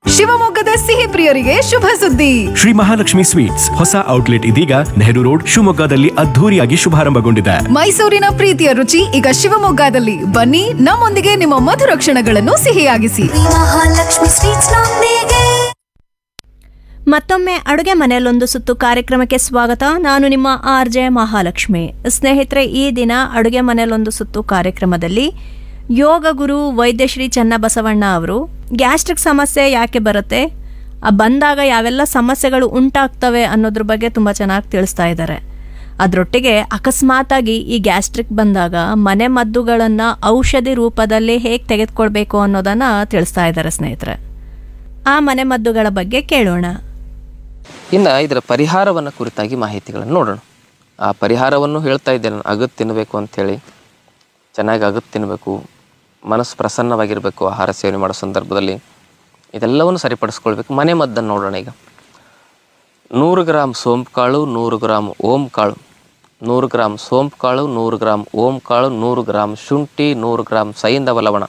ಶಿವಮೊಗ್ಗದ ಸಿಹಿ ಪ್ರಿಯರಿಗೆ ಶುಭ ಸುದ್ದಿ. ಶ್ರೀ ಮಹಾಲಕ್ಷ್ಮಿ ಸ್ವೀಟ್ಸ್ ಹೊಸ ಔಟ್ಲೆಟ್ ಇದೀಗ ನೆಹರು ರೋಡ್ ಶಿವಮೊಗ್ಗದಲ್ಲಿ ಅದ್ಧೂರಿಯಾಗಿ ಶುಭಾರಂಭಗೊಂಡಿದೆ. ಮೈಸೂರಿನ ಪ್ರೀತಿಯ ರುಚಿ ಈಗ ಶಿವಮೊಗ್ಗದಲ್ಲಿ. ಬನ್ನಿ, ನಮ್ಮೊಂದಿಗೆ ನಿಮ್ಮ ಮಧುರ ಕ್ಷಣಗಳನ್ನು ಸಿಹಿಯಾಗಿಸಿ. ಮಹಾಲಕ್ಷ್ಮಿ ಸ್ವೀಟ್ಸ್ ನೊಂದಿಗೆ. ಮತ್ತೊಮ್ಮೆ ಅಡುಗೆ ಮನೆಯಲ್ಲೊಂದು ಸುತ್ತು ಕಾರ್ಯಕ್ರಮಕ್ಕೆ ಸ್ವಾಗತ. ನಾನು ನಿಮ್ಮ RJ ಮಹಾಲಕ್ಷ್ಮಿ. ಸ್ನೇಹಿತರೆ, ಈ ದಿನ ಅಡುಗೆ ಮನೆಯಲ್ಲೊಂದು ಸುತ್ತು ಕಾರ್ಯಕ್ರಮದಲ್ಲಿ ಯೋಗ ಗುರು ವೈದ್ಯಶ್ರೀ ಚನ್ನಬಸವಣ್ಣ ಅವರು ಗ್ಯಾಸ್ಟ್ರಿಕ್ ಸಮಸ್ಯೆ ಯಾಕೆ ಬರುತ್ತೆ, ಬಂದಾಗ ಯಾವೆಲ್ಲ ಸಮಸ್ಯೆಗಳು ಉಂಟಾಗ್ತವೆ ಅನ್ನೋದ್ರ ಬಗ್ಗೆ ತುಂಬ ಚೆನ್ನಾಗಿ ತಿಳಿಸ್ತಾ ಇದ್ದಾರೆ. ಅದರೊಟ್ಟಿಗೆ ಅಕಸ್ಮಾತಾಗಿ ಈ ಗ್ಯಾಸ್ಟ್ರಿಕ್ ಬಂದಾಗ ಮನೆ ಮದ್ದುಗಳನ್ನು ಔಷಧಿ ರೂಪದಲ್ಲಿ ಹೇಗೆ ತೆಗೆದುಕೊಳ್ಬೇಕು ಅನ್ನೋದನ್ನು ತಿಳಿಸ್ತಾ ಇದ್ದಾರೆ ಸ್ನೇಹಿತರೆ. ಆ ಮನೆ ಮದ್ದುಗಳ ಬಗ್ಗೆ ಕೇಳೋಣ. ಇನ್ನು ಇದರ ಪರಿಹಾರವನ್ನು ಕುರಿತಾಗಿ ಮಾಹಿತಿಗಳನ್ನು ನೋಡೋಣ. ಆ ಪರಿಹಾರವನ್ನು ಹೇಳ್ತಾ ಇದ್ದೇನೆ, ಅಗದು ತಿನ್ನಬೇಕು ಅಂಥೇಳಿ. ಚೆನ್ನಾಗಿ ಅಗದು ತಿನ್ನಬೇಕು, ಮನಸ್ಸು ಪ್ರಸನ್ನವಾಗಿರಬೇಕು ಆಹಾರ ಸೇವನೆ ಮಾಡೋ ಸಂದರ್ಭದಲ್ಲಿ. ಇದೆಲ್ಲವನ್ನು ಸರಿಪಡಿಸ್ಕೊಳ್ಬೇಕು. ಮನೆ ಮದ್ದನ್ನು ನೋಡೋಣ. ಈಗ 100 ಗ್ರಾಮ್ ಸೋಂಪು ಕಾಳು, 100 ಗ್ರಾಮ್ ಓಂ ಕಾಳು, 100 ಗ್ರಾಮ್ ಸೋಂಪು ಕಾಳು, 100 ಗ್ರಾಮ್ ಓಂ ಕಾಳು, 100 ಗ್ರಾಮ್ ಶುಂಠಿ, 100 ಗ್ರಾಮ್ ಸೈಂಧವ ಲವಣ,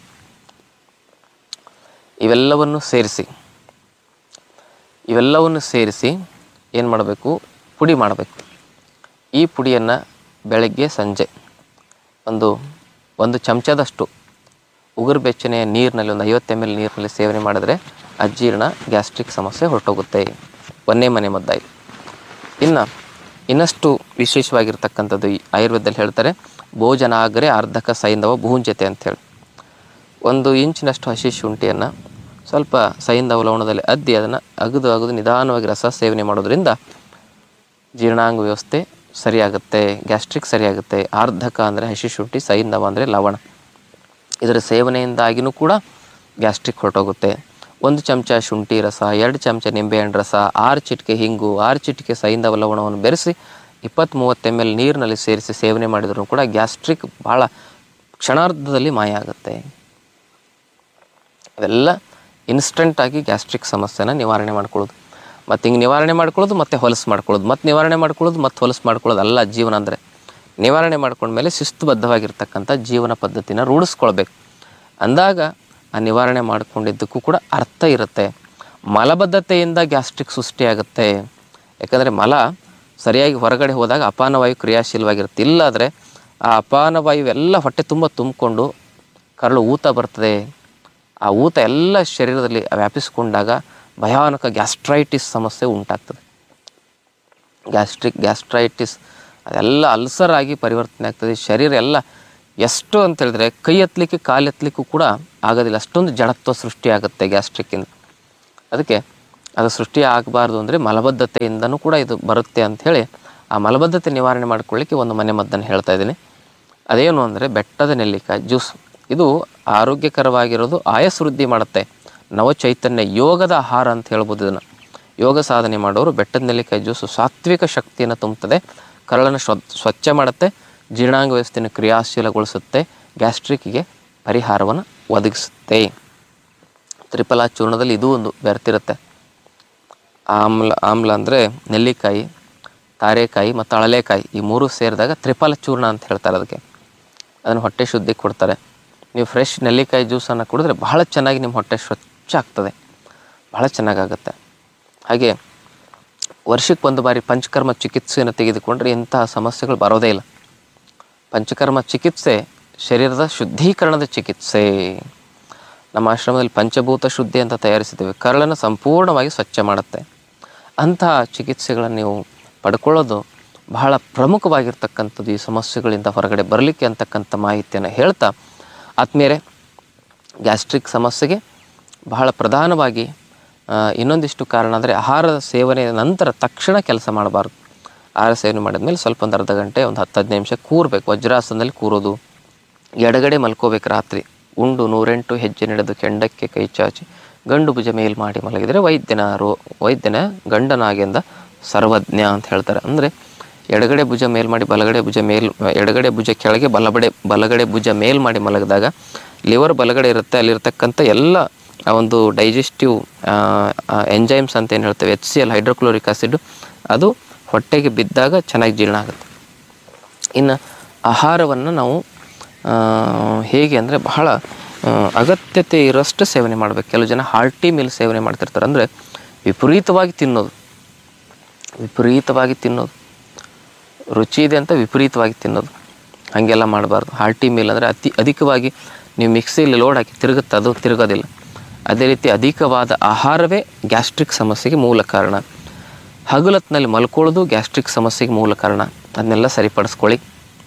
ಇವೆಲ್ಲವನ್ನು ಸೇರಿಸಿ ಏನು ಮಾಡಬೇಕು, ಪುಡಿ ಮಾಡಬೇಕು. ಈ ಪುಡಿಯನ್ನು ಬೆಳಗ್ಗೆ ಸಂಜೆ ಒಂದು ಚಮಚದಷ್ಟು ಉಗುರು ಬೆಚ್ಚನೆಯ ನೀರಿನಲ್ಲಿ, ಒಂದು 50 ml ನೀರಿನಲ್ಲಿ ಸೇವನೆ ಮಾಡಿದ್ರೆ ಅಜೀರ್ಣ, ಗ್ಯಾಸ್ಟ್ರಿಕ್ ಸಮಸ್ಯೆ ಹೊರಟೋಗುತ್ತೆ. ಒಂದೇ ಮನೆ ಮದ್ದಾಯಿತು. ಇನ್ನಷ್ಟು ವಿಶೇಷವಾಗಿರ್ತಕ್ಕಂಥದ್ದು ಈ ಆಯುರ್ವೇದದಲ್ಲಿ ಹೇಳ್ತಾರೆ, ಭೋಜನಾಗ್ರೆ ಅರ್ಧಕ ಸೈಂಧವ ಭೂಂಜತೆ ಅಂಥೇಳಿ. 1 ಇಂಚಿನಷ್ಟು ಹಸಿ ಶುಂಠಿಯನ್ನು ಸ್ವಲ್ಪ ಸೈಂಧವ ಲವಣದಲ್ಲಿ ಅದ್ದಿ ಅದನ್ನು ಅಗದು ನಿಧಾನವಾಗಿ ರಸ ಸೇವನೆ ಮಾಡೋದ್ರಿಂದ ಜೀರ್ಣಾಂಗ ವ್ಯವಸ್ಥೆ ಸರಿಯಾಗುತ್ತೆ, ಗ್ಯಾಸ್ಟ್ರಿಕ್ ಸರಿಯಾಗುತ್ತೆ. ಆರ್ಧಕ ಅಂದರೆ ಹಸಿ ಶುಂಠಿ, ಸೈಂಧವ ಅಂದರೆ ಲವಣ. ಇದರ ಸೇವನೆಯಿಂದಾಗಿಯೂ ಕೂಡ ಗ್ಯಾಸ್ಟ್ರಿಕ್ ಹೊರಟೋಗುತ್ತೆ. 1 ಚಮಚ ಶುಂಠಿ ರಸ, 2 ಚಮಚ ನಿಂಬೆಹಣ್ಣು ರಸ, 6 ಚಿಟಿಕೆ ಹಿಂಗು, 6 ಚಿಟಿಕೆ ಸೈಂಧವ ಲವಣವನ್ನು ಬೆರೆಸಿ 20-30 ml ನೀರಿನಲ್ಲಿ ಸೇರಿಸಿ ಸೇವನೆ ಮಾಡಿದರೂ ಕೂಡ ಗ್ಯಾಸ್ಟ್ರಿಕ್ ಭಾಳ ಕ್ಷಣಾರ್ಧದಲ್ಲಿ ಮಾಯ ಆಗುತ್ತೆ. ಇವೆಲ್ಲ ಇನ್ಸ್ಟೆಂಟಾಗಿ ಗ್ಯಾಸ್ಟ್ರಿಕ್ ಸಮಸ್ಯೆನ ನಿವಾರಣೆ ಮಾಡ್ಕೊಳ್ಳೋದು. ಮತ್ತು ಹಿಂಗೆ ನಿವಾರಣೆ ಮಾಡ್ಕೊಳ್ಳೋದು, ಮತ್ತು ಹೊಲಸು ಮಾಡ್ಕೊಳ್ಳೋದು, ಮತ್ತು ನಿವಾರಣೆ ಮಾಡ್ಕೊಳ್ಳೋದು, ಮತ್ತು ಹೊಲಸು ಮಾಡ್ಕೊಳ್ಳೋದು ಅಲ್ಲ ಜೀವನ ಅಂದರೆ. ನಿವಾರಣೆ ಮಾಡ್ಕೊಂಡ್ಮೇಲೆ ಶಿಸ್ತುಬದ್ಧವಾಗಿರ್ತಕ್ಕಂಥ ಜೀವನ ಪದ್ಧತಿನ ರೂಢಿಸ್ಕೊಳ್ಬೇಕು. ಅಂದಾಗ ಆ ನಿವಾರಣೆ ಮಾಡ್ಕೊಂಡಿದ್ದಕ್ಕೂ ಕೂಡ ಅರ್ಥ ಇರುತ್ತೆ. ಮಲಬದ್ಧತೆಯಿಂದ ಗ್ಯಾಸ್ಟ್ರಿಕ್ ಸೃಷ್ಟಿಯಾಗುತ್ತೆ. ಯಾಕಂದರೆ ಮಲ ಸರಿಯಾಗಿ ಹೊರಗಡೆ ಹೋದಾಗ ಅಪಾನವಾಯು ಕ್ರಿಯಾಶೀಲವಾಗಿರುತ್ತೆ. ಇಲ್ಲಾದರೆ ಆ ಅಪಾನವಾಯು ಎಲ್ಲ ಹೊಟ್ಟೆ ತುಂಬ ತುಂಬಿಕೊಂಡು ಕರಳು ಊತ ಬರ್ತದೆ. ಆ ಊತ ಎಲ್ಲ ಶರೀರದಲ್ಲಿ ವ್ಯಾಪಿಸ್ಕೊಂಡಾಗ ಭಯಾನಕ ಗ್ಯಾಸ್ಟ್ರೈಟಿಸ್ ಸಮಸ್ಯೆ ಉಂಟಾಗ್ತದೆ. ಗ್ಯಾಸ್ಟ್ರೈಟಿಸ್ ಅದೆಲ್ಲ ಅಲ್ಸರ್ ಆಗಿ ಪರಿವರ್ತನೆ ಆಗ್ತದೆ. ಶರೀರ ಎಲ್ಲ ಎಷ್ಟು ಅಂತೇಳಿದ್ರೆ ಕೈ ಎತ್ತಲಿಕ್ಕೆ ಕಾಲು ಎತ್ತಲಿಕ್ಕೂ ಕೂಡ ಆಗೋದಿಲ್ಲ, ಅಷ್ಟೊಂದು ಜಡತ್ವ ಸೃಷ್ಟಿಯಾಗುತ್ತೆ ಗ್ಯಾಸ್ಟ್ರಿಕ್ಕಿಂದ. ಅದಕ್ಕೆ ಅದು ಸೃಷ್ಟಿ ಆಗಬಾರ್ದು ಅಂದರೆ ಮಲಬದ್ಧತೆಯಿಂದನೂ ಕೂಡ ಇದು ಬರುತ್ತೆ ಅಂಥೇಳಿ ಆ ಮಲಬದ್ಧತೆ ನಿವಾರಣೆ ಮಾಡ್ಕೊಳ್ಳಿಕ್ಕೆ ಒಂದು ಮನೆ ಮದ್ದನ್ನು ಹೇಳ್ತಾ ಇದ್ದೀನಿ. ಅದೇನು ಅಂದರೆ ಬೆಟ್ಟದ ನೆಲ್ಲಿಕಾಯಿ ಜ್ಯೂಸ್. ಇದು ಆರೋಗ್ಯಕರವಾಗಿರೋದು, ಆಯಸ್ಸು ವೃದ್ಧಿ ಮಾಡುತ್ತೆ, ನವಚೈತನ್ಯ, ಯೋಗದ ಆಹಾರ ಅಂತ ಹೇಳ್ಬೋದು. ಇದನ್ನು ಯೋಗ ಸಾಧನೆ ಮಾಡೋರು ಬೆಟ್ಟದ ನೆಲ್ಲಿಕಾಯಿ ಜ್ಯೂಸು ಸಾತ್ವಿಕ ಶಕ್ತಿಯನ್ನು ತುಂಬುತ್ತದೆ, ಕರಳನ್ನು ಸ್ವಚ್ಛ ಮಾಡುತ್ತೆ, ಜೀರ್ಣಾಂಗ ವ್ಯವಸ್ಥೆಯನ್ನು ಕ್ರಿಯಾಶೀಲಗೊಳಿಸುತ್ತೆ, ಗ್ಯಾಸ್ಟ್ರಿಕ್ಕಿಗೆ ಪರಿಹಾರವನ್ನು ಒದಗಿಸುತ್ತೆ. ತ್ರಿಫಲ ಚೂರ್ಣದಲ್ಲಿ ಇದೂ ಒಂದು ಬೆರ್ತಿರುತ್ತೆ. ಆಮ್ಲ ಅಂದರೆ ನೆಲ್ಲಿಕಾಯಿ, ತಾರೆಕಾಯಿ ಮತ್ತು ಅಳಲೆಕಾಯಿ, ಈ 3 ಸೇರಿದಾಗ ತ್ರಿಫಲ ಚೂರ್ಣ ಅಂತ ಹೇಳ್ತಾರೆ. ಅದಕ್ಕೆ ಅದನ್ನು ಹೊಟ್ಟೆ ಶುದ್ಧಿ ಕೊಡ್ತಾರೆ. ನೀವು ಫ್ರೆಶ್ ನೆಲ್ಲಿಕಾಯಿ ಜ್ಯೂಸನ್ನು ಕುಡಿದ್ರೆ ಬಹಳ ಚೆನ್ನಾಗಿ ನಿಮ್ಮ ಹೊಟ್ಟೆ ಸ್ವಚ್ಛ ಆಗ್ತದೆ, ಬಹಳ ಚೆನ್ನಾಗಾಗುತ್ತೆ. ಹಾಗೆ ವರ್ಷಕ್ಕೆ 1 ಬಾರಿ ಪಂಚಕರ್ಮ ಚಿಕಿತ್ಸೆಯನ್ನು ತೆಗೆದುಕೊಂಡ್ರೆ ಇಂತಹ ಸಮಸ್ಯೆಗಳು ಬರೋದೇ ಇಲ್ಲ. ಪಂಚಕರ್ಮ ಚಿಕಿತ್ಸೆ ಶರೀರದ ಶುದ್ಧೀಕರಣದ ಚಿಕಿತ್ಸೆ. ನಮ್ಮ ಆಶ್ರಮದಲ್ಲಿ ಪಂಚಭೂತ ಶುದ್ಧಿ ಅಂತ ತಯಾರಿಸಿದ್ದೇವೆ, ಕರಳನ್ನು ಸಂಪೂರ್ಣವಾಗಿ ಸ್ವಚ್ಛ ಮಾಡುತ್ತೆ. ಅಂತಹ ಚಿಕಿತ್ಸೆಗಳನ್ನು ನೀವು ಪಡ್ಕೊಳ್ಳೋದು ಬಹಳ ಪ್ರಮುಖವಾಗಿರ್ತಕ್ಕಂಥದ್ದು ಈ ಸಮಸ್ಯೆಗಳಿಂದ ಹೊರಗಡೆ ಬರಲಿಕ್ಕೆ ಅಂತಕ್ಕಂಥ ಮಾಹಿತಿಯನ್ನು ಹೇಳ್ತಾ, ಆತ್ಮೀಯರೇ, ಗ್ಯಾಸ್ಟ್ರಿಕ್ ಸಮಸ್ಯೆಗೆ ಬಹಳ ಪ್ರಧಾನವಾಗಿ ಇನ್ನೊಂದಿಷ್ಟು ಕಾರಣ ಅಂದರೆ ಆಹಾರದ ಸೇವನೆಯ ನಂತರ ತಕ್ಷಣ ಕೆಲಸ ಮಾಡಬಾರ್ದು. ಆಹಾರ ಸೇವನೆ ಮಾಡಿದ್ಮೇಲೆ ಸ್ವಲ್ಪ ಒಂದು ಅರ್ಧ ಗಂಟೆ, ಒಂದು 10-15 ನಿಮಿಷ ಕೂರಬೇಕು. ವಜ್ರಾಸನದಲ್ಲಿ ಕೂರೋದು, ಎಡಗಡೆ ಮಲ್ಕೋಬೇಕು. ರಾತ್ರಿ ಉಂಡು 108 ಹೆಜ್ಜೆ ನಡೆದು ಕೆಂಡಕ್ಕೆ ಕೈ ಚಾಚಿ ಗಂಡು ಭುಜ ಮೇಲ್ ಮಾಡಿ ಮಲಗಿದರೆ ವೈದ್ಯನ ಗಂಡನಾಗೆಂದ ಸರ್ವಜ್ಞ ಅಂತ ಹೇಳ್ತಾರೆ. ಅಂದರೆ ಎಡಗಡೆ ಭುಜ ಮೇಲ್ ಮಾಡಿ ಎಡಗಡೆ ಭುಜ ಕೆಳಗೆ ಬಲಗಡೆ ಭುಜ ಮೇಲ್ ಮಾಡಿ ಮಲಗಿದಾಗ ಲಿವರ್ ಬಲಗಡೆ ಇರುತ್ತೆ. ಅಲ್ಲಿರ್ತಕ್ಕಂಥ ಎಲ್ಲ ಆ ಒಂದು ಡೈಜೆಸ್ಟಿವ್ ಎಂಜೈಮ್ಸ್ ಅಂತ ಏನು ಹೇಳ್ತೇವೆ, HCl ಹೈಡ್ರೋಕ್ಲೋರಿಕ್ ಆಸಿಡ್, ಅದು ಹೊಟ್ಟೆಗೆ ಬಿದ್ದಾಗ ಚೆನ್ನಾಗಿ ಜೀರ್ಣ ಆಗುತ್ತೆ. ಇನ್ನು ಆಹಾರವನ್ನು ನಾವು ಹೇಗೆ ಅಂದರೆ ಬಹಳ ಅಗತ್ಯತೆ ಇರೋಷ್ಟು ಸೇವನೆ ಮಾಡಬೇಕು. ಕೆಲವು ಜನ ಹಾರ್ಟಿ ಮೀಲ್ ಸೇವನೆ ಮಾಡ್ತಿರ್ತಾರೆ, ಅಂದರೆ ವಿಪರೀತವಾಗಿ ತಿನ್ನೋದು, ರುಚಿ ಇದೆ ಅಂತ ವಿಪರೀತವಾಗಿ ತಿನ್ನೋದು, ಹಾಗೆಲ್ಲ ಮಾಡಬಾರ್ದು. ಹಾರ್ಟಿ ಮೀಲ್ ಅಂದರೆ ಅಧಿಕವಾಗಿ ನೀವು ಮಿಕ್ಸಿಯಲ್ಲಿ ಲೋಡ್ ಹಾಕಿ ತಿರುಗುತ್ತೆ, ಅದು ತಿರುಗೋದಿಲ್ಲ. ಅದೇ ರೀತಿ ಅಧಿಕವಾದ ಆಹಾರವೇ ಗ್ಯಾಸ್ಟ್ರಿಕ್ ಸಮಸ್ಯೆಗೆ ಮೂಲ ಕಾರಣ. ಹಗಲೊತ್ತಿನಲ್ಲಿ ಮಲ್ಕೊಳ್ಳೋದು ಗ್ಯಾಸ್ಟ್ರಿಕ್ ಸಮಸ್ಯೆಗೆ ಮೂಲ ಕಾರಣ. ಅದನ್ನೆಲ್ಲ ಸರಿಪಡಿಸ್ಕೊಳ್ಳಿ.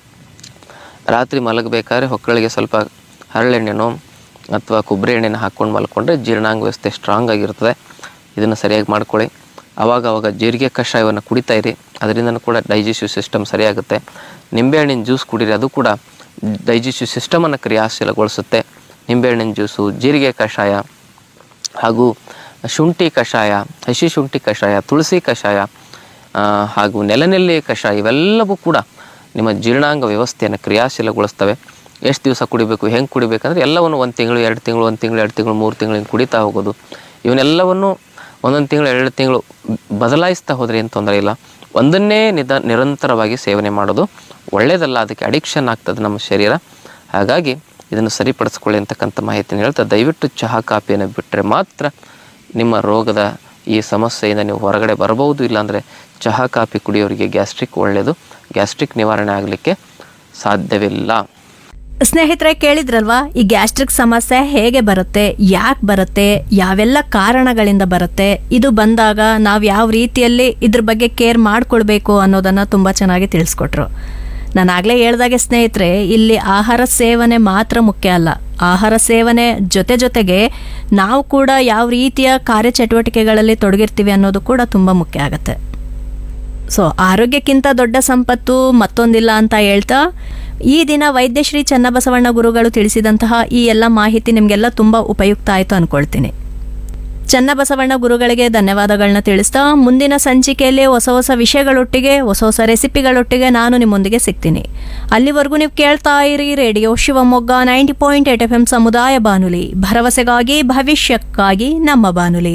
ರಾತ್ರಿ ಮಲಗಬೇಕಾದ್ರೆ ಹೊಕ್ಕಳಿಗೆ ಸ್ವಲ್ಪ ಹರಳೆಣ್ಣೆನೋ ಅಥವಾ ಕೊಬ್ಬರಿ ಎಣ್ಣೆನ ಹಾಕ್ಕೊಂಡು ಮಲ್ಕೊಂಡ್ರೆ ಜೀರ್ಣಾಂಗ ವ್ಯವಸ್ಥೆ ಸ್ಟ್ರಾಂಗ್ ಆಗಿರ್ತದೆ. ಇದನ್ನು ಸರಿಯಾಗಿ ಮಾಡ್ಕೊಳ್ಳಿ. ಆವಾಗ ಜೀರಿಗೆ ಕಷಾಯವನ್ನು ಕುಡಿತಾ ಇರಿ, ಅದರಿಂದನೂ ಕೂಡ ಡೈಜೆಸ್ಟಿವ್ ಸಿಸ್ಟಮ್ ಸರಿಯಾಗುತ್ತೆ. ನಿಂಬೆಹಣ್ಣಿನ ಜ್ಯೂಸ್ ಕುಡೀರಿ, ಅದು ಕೂಡ ಡೈಜೆಸ್ಟಿವ್ ಸಿಸ್ಟಮನ್ನು ಕ್ರಿಯಾಶೀಲಗೊಳಿಸುತ್ತೆ. ನಿಂಬೆಹಣ್ಣಿನ ಜ್ಯೂಸು, ಜೀರಿಗೆ ಕಷಾಯ ಹಾಗೂ ಶುಂಠಿ ಕಷಾಯ, ಹಸಿ ಶುಂಠಿ ಕಷಾಯ, ತುಳಸಿ ಕಷಾಯ ಹಾಗೂ ನೆಲನೆಲ್ಲಿ ಕಷಾಯ ಇವೆಲ್ಲವೂ ಕೂಡ ನಿಮ್ಮ ಜೀರ್ಣಾಂಗ ವ್ಯವಸ್ಥೆಯನ್ನು ಕ್ರಿಯಾಶೀಲಗೊಳಿಸ್ತವೆ. ಎಷ್ಟು ದಿವಸ ಕುಡಿಬೇಕು, ಹೆಂಗೆ ಕುಡಿಬೇಕಂದ್ರೆ ಎಲ್ಲವನ್ನು 1 ತಿಂಗಳು 2 ತಿಂಗಳು 1 ತಿಂಗಳು 2 ತಿಂಗಳು 3 ತಿಂಗಳು ಹಿಂಗೆ ಕುಡಿತಾ ಹೋಗೋದು. ಇವನ್ನೆಲ್ಲವನ್ನು 1 ತಿಂಗಳು 2 ತಿಂಗಳು ಬದಲಾಯಿಸ್ತಾ ಹೋದರೆ ಏನು ತೊಂದರೆ ಇಲ್ಲ. ಒಂದನ್ನೇ ನಿರಂತರವಾಗಿ ಸೇವನೆ ಮಾಡೋದು ಒಳ್ಳೆಯದಲ್ಲ, ಅದಕ್ಕೆ ಅಡಿಕ್ಷನ್ ಆಗ್ತದೆ ನಮ್ಮ ಶರೀರ. ಹಾಗಾಗಿ ಇದನ್ನು ಸರಿಪಡಿಸ್ಕೊಳ್ಳಿ ಅಂತಕ್ಕಂಥ ಮಾಹಿತಿನ ಹೇಳ್ತಾ, ದಯವಿಟ್ಟು ಚಹಾ ಕಾಫಿಯನ್ನು ಬಿಟ್ಟರೆ ಮಾತ್ರ ನಿಮ್ಮ ರೋಗದ ಈ ಸಮಸ್ಯೆಯಿಂದ ನೀವು ಹೊರಗಡೆ ಬರಬಹುದು. ಇಲ್ಲಾಂದರೆ ಚಹಾ ಕಾಫಿ ಕುಡಿಯೋರಿಗೆ ಗ್ಯಾಸ್ಟ್ರಿಕ್ ಒಳ್ಳೆಯದು, ಗ್ಯಾಸ್ಟ್ರಿಕ್ ನಿವಾರಣೆ ಆಗಲಿಕ್ಕೆ ಸಾಧ್ಯವಿಲ್ಲ. ಸ್ನೇಹಿತರೆ, ಕೇಳಿದ್ರಲ್ವಾ ಈ ಗ್ಯಾಸ್ಟ್ರಿಕ್ ಸಮಸ್ಯೆ ಹೇಗೆ ಬರುತ್ತೆ, ಯಾಕೆ ಬರುತ್ತೆ, ಯಾವೆಲ್ಲ ಕಾರಣಗಳಿಂದ ಬರುತ್ತೆ, ಇದು ಬಂದಾಗ ನಾವು ಯಾವ ರೀತಿಯಲ್ಲಿ ಇದ್ರ ಬಗ್ಗೆ ಕೇರ್ ಮಾಡ್ಕೊಳ್ಬೇಕು ಅನ್ನೋದನ್ನು ತುಂಬ ಚೆನ್ನಾಗಿ ತಿಳಿಸ್ಕೊಟ್ರು. ನಾನು ಆಗಲೇ ಹೇಳ್ದಾಗೆ ಸ್ನೇಹಿತರೆ, ಇಲ್ಲಿ ಆಹಾರ ಸೇವನೆ ಮಾತ್ರ ಮುಖ್ಯ ಅಲ್ಲ, ಆಹಾರ ಸೇವನೆ ಜೊತೆಗೆ ನಾವು ಕೂಡ ಯಾವ ರೀತಿಯ ಕಾರ್ಯಚಟುವಟಿಕೆಗಳಲ್ಲಿ ತೊಡಗಿರ್ತೀವಿ ಅನ್ನೋದು ಕೂಡ ತುಂಬ ಮುಖ್ಯ ಆಗುತ್ತೆ. ಸೊ ಆರೋಗ್ಯಕ್ಕಿಂತ ದೊಡ್ಡ ಸಂಪತ್ತು ಮತ್ತೊಂದಿಲ್ಲ ಅಂತ ಹೇಳ್ತಾ, ಈ ದಿನ ವೈದ್ಯಶ್ರೀ ಚನ್ನಬಸವಣ್ಣ ಗುರುಗಳು ತಿಳಿಸಿದಂತಹ ಈ ಎಲ್ಲ ಮಾಹಿತಿ ನಿಮಗೆಲ್ಲ ತುಂಬ ಉಪಯುಕ್ತ ಆಯಿತು ಅಂದ್ಕೊಳ್ತೀನಿ. ಚನ್ನಬಸವಣ್ಣ ಗುರುಗಳಿಗೆ ಧನ್ಯವಾದಗಳನ್ನ ತಿಳಿಸ್ತಾ, ಮುಂದಿನ ಸಂಚಿಕೆಯಲ್ಲಿ ಹೊಸ ವಿಷಯಗಳೊಟ್ಟಿಗೆ ಹೊಸ ರೆಸಿಪಿಗಳೊಟ್ಟಿಗೆ ನಾನು ನಿಮ್ಮೊಂದಿಗೆ ಸಿಗ್ತೀನಿ. ಅಲ್ಲಿವರೆಗೂ ನೀವು ಕೇಳ್ತಾ ಇರಿ ರೇಡಿಯೋ ಶಿವಮೊಗ್ಗ 90.8 FM ಸಮುದಾಯ ಬಾನುಲಿ, ಭರವಸೆಗಾಗಿ ಭವಿಷ್ಯಕ್ಕಾಗಿ ನಮ್ಮ ಬಾನುಲಿ.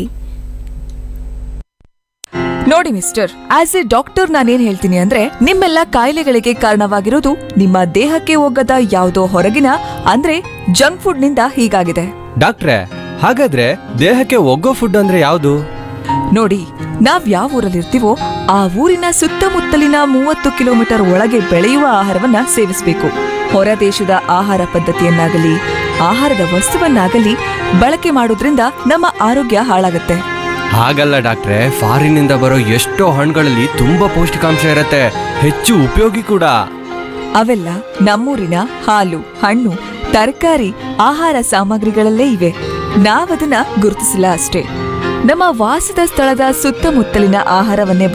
ನೋಡಿ ಮಿಸ್ಟರ್, ಆಸ್ ಎ ಡಾಕ್ಟರ್ ನಾನೇನ್ ಹೇಳ್ತೀನಿ ಅಂದ್ರೆ, ನಿಮ್ಮೆಲ್ಲ ಕಾಯಿಲೆಗಳಿಗೆ ಕಾರಣವಾಗಿರೋದು ನಿಮ್ಮ ದೇಹಕ್ಕೆ ಹೋಗದ ಯಾವುದೋ ಹೊರಗಿನ ಅಂದ್ರೆ ಜಂಕ್ ಫುಡ್ ನಿಂದ ಹೀಗಾಗಿದೆ. ಡಾಕ್ಟ್ರೆ, ಹಾಗಾದ್ರೆ ದೇಹಕ್ಕೆ ಒಗ್ಗೋ ಫುಡ್ ಅಂದ್ರೆ ಯಾವುದು? ನೋಡಿ, ನಾವ್ ಯಾವ ಊರಲ್ಲಿರ್ತೀವೋ ಆ ಊರಿನ ಸುತ್ತಮುತ್ತಲಿನ 30 ಕಿಲೋಮೀಟರ್ ಒಳಗೆ ಬೆಳೆಯುವ ಆಹಾರವನ್ನ ಸೇವಿಸಬೇಕು. ಹೊರ ದೇಶದ ಆಹಾರ ಪದ್ಧತಿಯನ್ನಾಗಲಿ ಆಹಾರದ ವಸ್ತುವನ್ನಾಗಲಿ ಬಳಕೆ ಮಾಡೋದ್ರಿಂದ ನಮ್ಮ ಆರೋಗ್ಯ ಹಾಳಾಗುತ್ತೆ. ಹಾಗಲ್ಲ ಡಾಕ್ಟ್ರೆ, ಫಾರಿನಿಂದ ಬರೋ ಎಷ್ಟೋ ಹಣ್ಣುಗಳಲ್ಲಿ ತುಂಬಾ ಪೌಷ್ಟಿಕಾಂಶ ಇರತ್ತೆ, ಹೆಚ್ಚು ಉಪಯೋಗಿ ಕೂಡ. ಅವೆಲ್ಲ ನಮ್ಮೂರಿನ ಹಾಲು, ಹಣ್ಣು, ತರಕಾರಿ, ಆಹಾರ ಸಾಮಗ್ರಿಗಳಲ್ಲೇ ಇವೆ. ನಾವದನ್ನ ಗುರುತಿಸಿಲ್ಲ ಅಷ್ಟೇ. ನಮ್ಮ ವಾಸದ ಸ್ಥಳದ ಸುತ್ತಮುತ್ತಲಿನ ಆಹಾರವನ್ನೇ